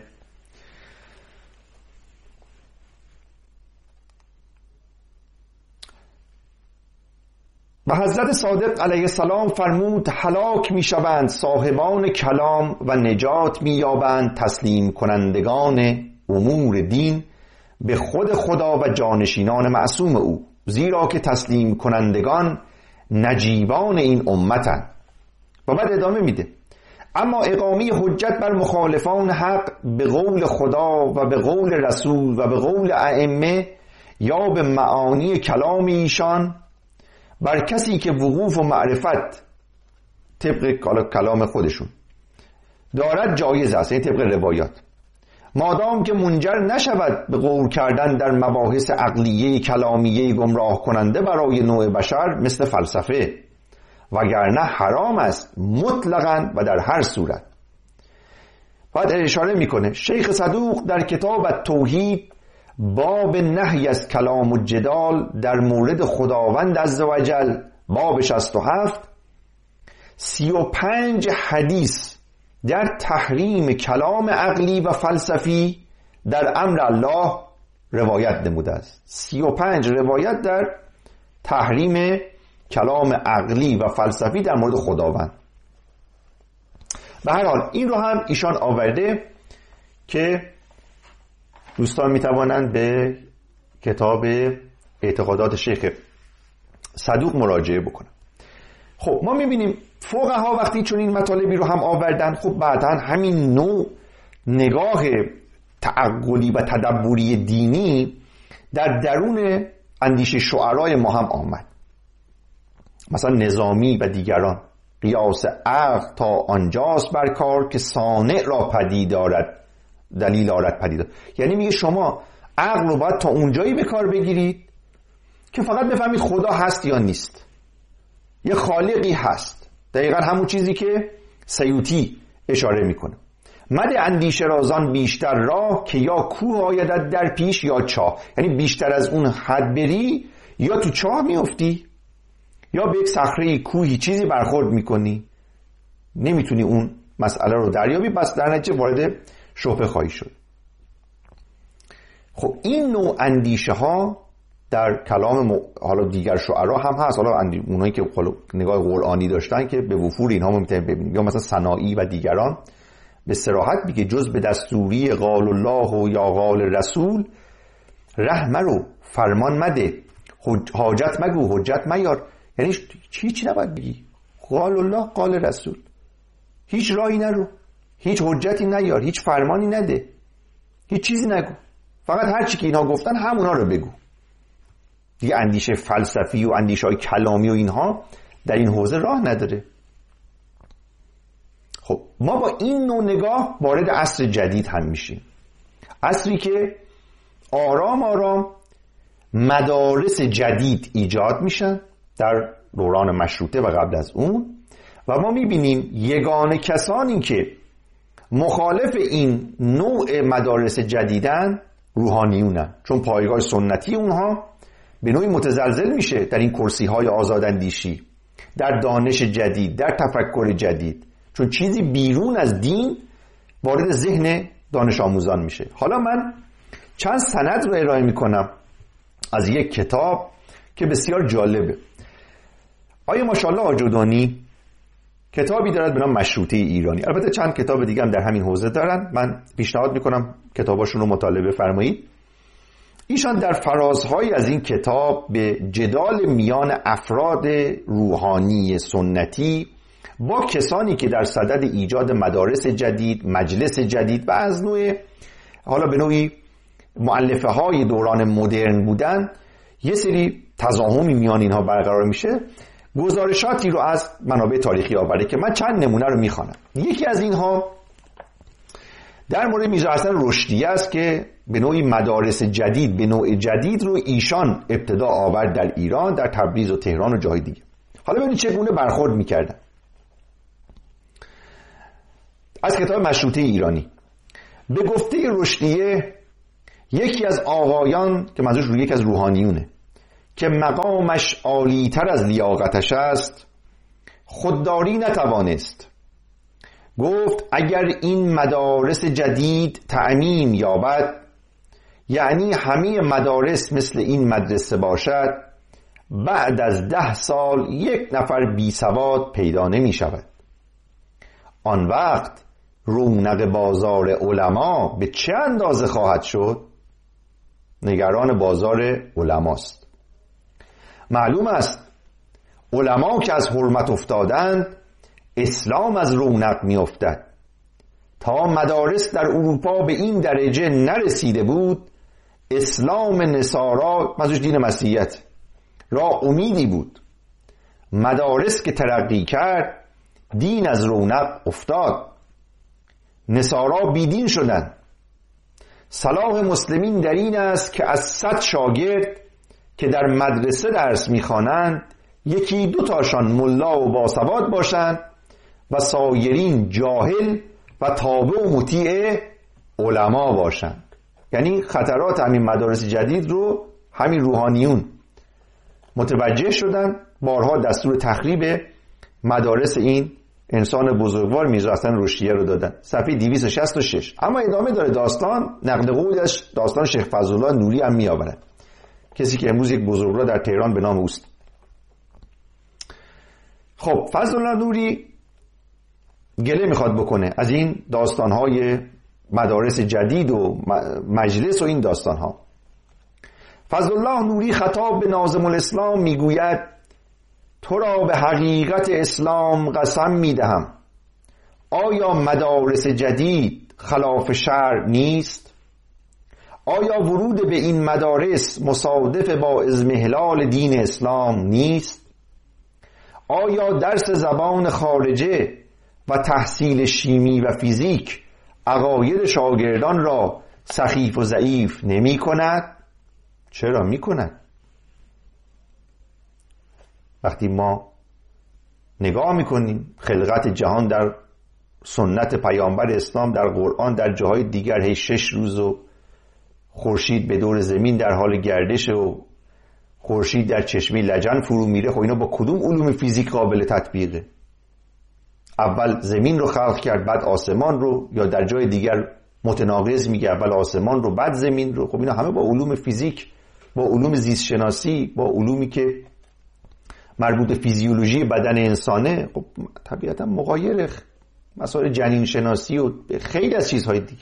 B: و حضرت صادق علیه السلام فرمود هلاک می شوند صاحبان کلام و نجات می یابند تسلیم کنندگان امور دین به خود خدا و جانشینان معصوم او، زیرا که تسلیم کنندگان نجیبان این امتند. و بعد ادامه میده اما اقامه حجت بر مخالفان حق به قول خدا و به قول رسول و به قول ائمه یا به معانی کلام ایشان بر کسی که وقوف و معرفت طبق کلام خودشون دارد جایز است، این طبق روایات، مادام که منجر نشود به غور کردن در مباحث عقلیه کلامیه گمراه کننده برای نوع بشر مثل فلسفه، وگرنه حرام است مطلقاً و در هر صورت. بعد اشاره میکنه شیخ صدوق در کتاب التوحید باب نهی از کلام و جدال در مورد خداوند عزوجل باب شصت و هفت سی و پنج حدیث در تحریم کلام عقلی و فلسفی در امر الله روایت نموده است. سی و پنج روایت در تحریم کلام عقلی و فلسفی در مورد خداوند. به هر حال این رو هم ایشان آورده که دوستان میتوانند به کتاب اعتقادات شیخ صدوق مراجعه بکنن. خب ما میبینیم فقها وقتی چون این مطالبی رو هم آوردن، خب بعداً همین نوع نگاه تعقلی و تدبری دینی در درون اندیشه شعرای ما هم آمد. مثلا نظامی و دیگران قیاس عقل تا آنجاست بر کار که صانع را پدید دارد دلیل آرد پدید دارد. یعنی میگه شما عقل رو باید تا اونجایی به کار بگیرید که فقط بفهمید خدا هست یا نیست، یه خالقی هست. دقیقا همون چیزی که سیوطی اشاره میکنه. مده اندیشه رازان بیشتر راه که یا کوه آیدت در پیش یا چاه. یعنی بیشتر از اون حد بری یا تو چاه میفتی یا به یک صخره کوهی چیزی برخورد میکنی، نمیتونی اون مسئله رو دریابی، بس در نتیجه وارد شبهه خواهی شد. خب این نوع اندیشه ها در کلام م... حالا دیگر شعرا هم هست، حالا اندی... اونایی که حالا نگاه قرآنی داشتن که به وفور اینها ما میتونیم ببینیم، یا مثلا سنایی و دیگران به صراحت میگه جز به دستوری قال الله و یا قال رسول رحم رو فرمان مده، حاجت مگو حجت میار. یعنی هیچ نباید بگی، قال الله قال رسول، هیچ راهی نرو، هیچ حجتی نیار، هیچ فرمانی نده، هیچ چیزی نگو، فقط هر چی که اینها گفتن همونا رو بگو. دیگه اندیشه فلسفی و اندیشه های کلامی و اینها در این حوزه راه نداره. خب ما با این نوع نگاه وارد عصر جدید هم میشیم، عصری که آرام آرام مدارس جدید ایجاد میشن در دوران مشروطه و قبل از اون، و ما میبینیم یگانه کسانی که مخالف این نوع مدارس جدیدن روحانیونن، چون پایگاه سنتی اونها به نوعی متزلزل میشه در این کرسی های آزاداندیشی، در دانش جدید، در تفکر جدید، چون چیزی بیرون از دین وارد ذهن دانش آموزان میشه. حالا من چند سند رو ارائه میکنم از یک کتاب که بسیار جالبه. آیه ماشاءالله آجودانی کتابی دارد به نام مشروطه ایرانی. البته چند کتاب دیگه هم در همین حوزه دارن، من پیشنهاد میکنم کتاباشون رو مطالعه فرمایید. ایشان در فرازهای از این کتاب به جدال میان افراد روحانی سنتی با کسانی که در صدد ایجاد مدارس جدید، مجلس جدید و از نوع حالا به نوعی مؤلفه های دوران مدرن بودن، یه سری تضاهمی میان اینها برقرار میشه. گزارشاتی رو از منابع تاریخی آورده که من چند نمونه رو میخوانم. یکی از اینها در مورد میرزا حسن رشدی است که به نوعی مدارس جدید، به نوع جدید رو ایشان ابتدا آورد در ایران، در تبریز و تهران و جای دیگه. حالا ببینید چگونه برخورد میکردن. از کتاب مشروطه ایرانی. به گفته رشدیه، یکی از آقایان که منظورش روی یکی از روحانیونه که مقامش عالی‌تر از لیاقتش است، خودداری نتوانست. گفت اگر این مدارس جدید تعمیم یابد، یعنی همه مدارس مثل این مدرسه باشد، بعد از ده سال یک نفر بی سواد پیدا نمی شود. آن وقت رونق بازار علما به چه اندازه خواهد شد؟ نگران بازار علماست. معلوم است علما که از حرمت افتادند، اسلام از رونق می افتد. تا مدارس در اروپا به این درجه نرسیده بود، اسلام نصارا، منظورش دین مسیحیت، را امیدی بود. مدارس که ترقی کرد، دین از رونق افتاد. نصارا بیدین شدند. صلاح مسلمین در این است که از صد شاگرد که در مدرسه درس می‌خوانند، یکی دو تاشان ملا و باسواد باشند و سایرین جاهل و تابع و مطیع علما باشند. یعنی خطرات همین مدارس جدید رو همین روحانیون متوجه شدن، بارها دستور تخریب مدارس این انسان بزرگوار میرزا حسن رشدیه رو دادن. صفحه دویست و شصت و شش. اما ادامه داره داستان، نقد قولش داستان شیخ فضلالله نوری هم میآورد، کسی که امروز یک بزرگوار در تهران به نام اوست. خب فضلالله نوری گله میخواد بکنه از این داستانهای مدارس جدید و مجلس و این داستانها. فضلالله نوری خطاب به ناظم الاسلام میگوید تو را به حقیقت اسلام قسم میدهم، آیا مدارس جدید خلاف شرع نیست؟ آیا ورود به این مدارس مصادف با اضمحلال دین اسلام نیست؟ آیا درس زبان خارجه و تحصیل شیمی و فیزیک عقاید شاگردان را سخیف و ضعیف نمی کند؟ چرا می کند؟ وقتی ما نگاه میکنیم خلقت جهان در سنت پیامبر اسلام، در قرآن، در جاهای دیگر، هی شش روز و خورشید به دور زمین در حال گردش و خورشید در چشمه لجن فرو میره، خب اینا با کدوم علوم فیزیک قابل تطبیقه؟ اول زمین رو خلق کرد بعد آسمان رو، یا در جای دیگر متناقض میگه اول آسمان رو بعد زمین رو. خب اینا همه با علوم فیزیک، با علوم زیست شناسی، با علومی که مربوط به فیزیولوژی بدن انسانه، خب طبیعتا مغایر مسائل جنین شناسی و خیلی از چیزهای دیگه.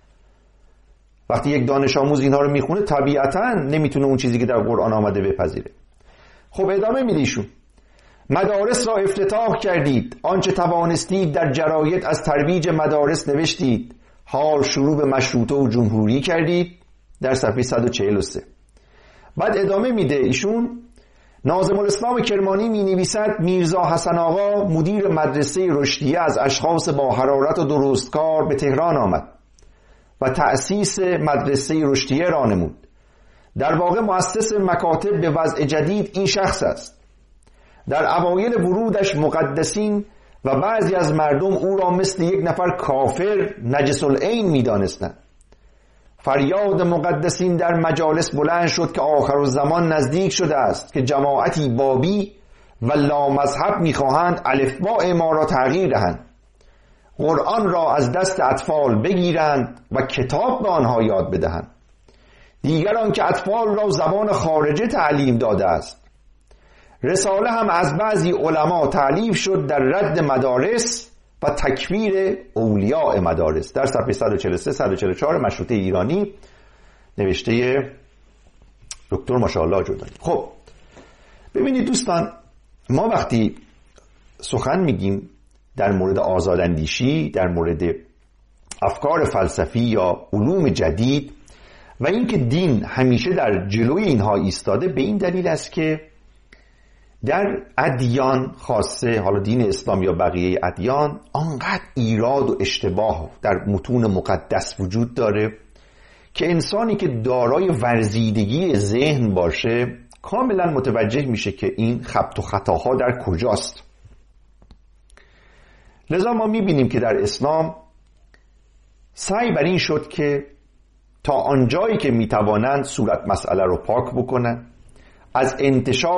B: وقتی یک دانش آموز اینها رو میخونه طبیعتا نمیتونه اون چیزی که در قرآن آمده بپذیره. خب ادامه میده ایشون: مدارس را افتتاح کردید، آنچه توانستید در جراید از ترویج مدارس نوشتید، حال شروع به مشروطه و جمهوری کردید. در صفحه صد و چهل و سه. بعد ادامه میده ایشون: ناظم الاسلام کرمانی می نویسد میرزا حسن آقا مدیر مدرسه رشدیه از اشخاص با حرارت و درستکار به تهران آمد و تأسیس مدرسه رشدیه را نمود. در واقع مؤسس مکاتب به وضع جدید این شخص است. در اوایل ورودش مقدسین و بعضی از مردم او را مثل یک نفر کافر نجس العین می دانستند. فریاد مقدسین در مجالس بلند شد که آخر الزمان نزدیک شده است که جماعتی بابی و لامذهب می‌خواهند الفباء ما را تغییر دهند، قرآن را از دست اطفال بگیرند و کتاب به آنها یاد بدهند. دیگران که اطفال را زبان خارجه تعلیم داده است. رساله هم از بعضی علما تألیف شد در رد مدارس و تکفیر اولیاء مدارس. در صفحه صد و چهل و سه صد و چهل و چهار مشروطه ایرانی، نوشته دکتر ماشاءالله جردانی. خب ببینید دوستان، ما وقتی سخن میگیم در مورد آزاداندیشی، در مورد افکار فلسفی یا علوم جدید و اینکه دین همیشه در جلوی اینها ایستاده، به این دلیل است که در ادیان خاصه، حالا دین اسلام یا بقیه ادیان، آنقدر ایراد و اشتباه در متون مقدس وجود داره که انسانی که دارای ورزیدگی ذهن باشه کاملا متوجه میشه که این خبط و خطاها در کجاست. لذا ما میبینیم که در اسلام سعی بر این شد که تا آنجایی که میتوانند صورت مسئله رو پاک بکنن، از انتشار